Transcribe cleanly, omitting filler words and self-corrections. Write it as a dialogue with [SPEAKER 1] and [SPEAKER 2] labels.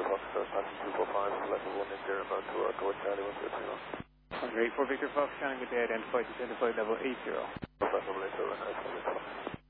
[SPEAKER 1] Victor Fox, passing 245, level 180, about to Charlie 130.
[SPEAKER 2] Great, 4 Victor Fox, counting with the identified level 80.
[SPEAKER 1] Level 80, nice.